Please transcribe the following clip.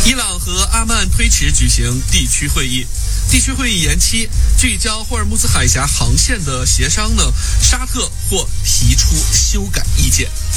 伊朗和阿曼推迟举行地区会议，地区会议延期，聚焦霍尔木兹海峡航线的协商呢，沙特或提出修改意见。